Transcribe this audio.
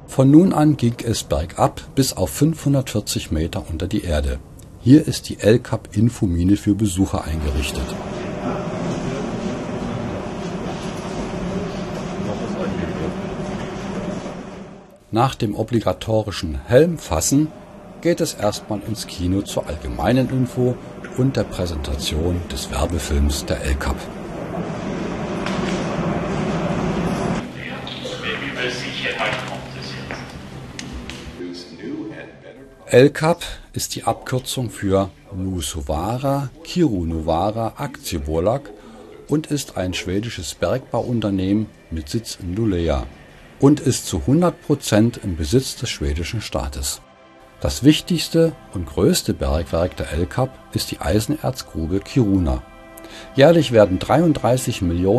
Von nun an ging es bergab bis auf 540 Meter unter die Erde. Hier ist die El-Kab-Infomine für Besucher eingerichtet. Nach dem obligatorischen Helmfassen geht es erstmal ins Kino zur allgemeinen Info und der Präsentation des Werbefilms der El-Kab. El-Kab ist die Abkürzung für Nuussuvaara Kiirunavaara Aktiebolag und ist ein schwedisches Bergbauunternehmen mit Sitz in Luleå und ist zu 100% im Besitz des schwedischen Staates. Das wichtigste und größte Bergwerk der El-Kab ist die Eisenerzgrube Kiruna. Jährlich werden 33 Millionen